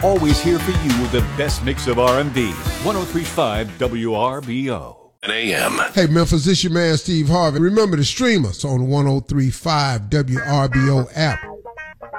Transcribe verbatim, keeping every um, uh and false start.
always here for you with the best mix of R and B. one oh three point five W R B O. A M. Hey, Memphis, this your man, Steve Harvey. Remember to stream us on the one oh three point five W R B O app.